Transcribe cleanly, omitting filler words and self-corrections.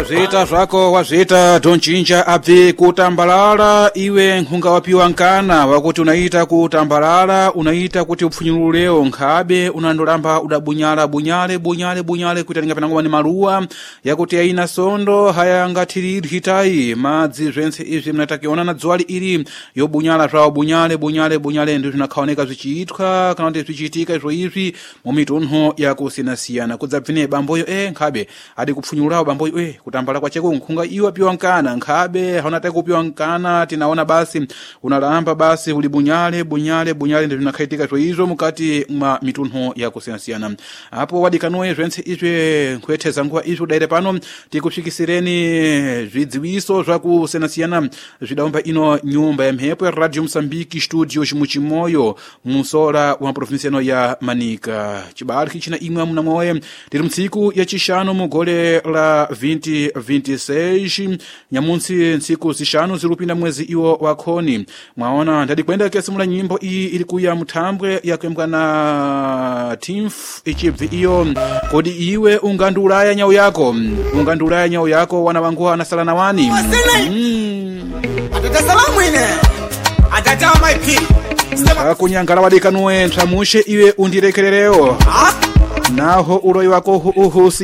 Wazita zvako wazita donchinja abve kutambalala iwe nkhunga wapiwa nkana wakuti unaita kutambalala unaita kuti upfunyululeo nkhabe unandolamba udabunyala bunyale kuti atingapena ni maluwa yakuti aina sondo haya ngathiri hitayi madzi zvense izvi mnatakiona na dzwali ili yobunyala zvawo bunyale ndi zvinakhaoneka zvichiitwa kana kuti zvichiitika izvo izvi mu mitunho yakusiyanasiyana kudzabvine bamboyo nkhabe adi kupfunyululawo bamboyo kutambala kwa cheko nkhunga iwa piwa nkana nkhabe haunataka kupiwa nkana tinaona basi unalamba basi uli bunyale ndi zvinakhayitika izvo izvo mukati mwa mitunho yakusiyanasiyana apo wadikanoe zvense izvi nkhuyetheza nguwa izvi udaire pano tikusvikisireni zvidziwiso zvakusiyanasiyana zvidaumba ino nyumba ya mphepo ya Radio Msambiki studio chimuchimoyo musola wa provinciano ya Manika chibali china imwe muna mwoye tiri mtsiku ya chishanu mugole la 2026 nyamunsi ntsiku zishanu zilupinda mwezi iwo wakhoni mwaona ndadi kwenda kesimula nyimbo iyi ilikuya mutambwe yakwembwa na timf ichibvi iyo kodi iwe ungandulaya nyau yako wana wangu anasala na wani akunyangala wadikanuwe ntramushe iwe undirekerereo naho uroyi wako uhusi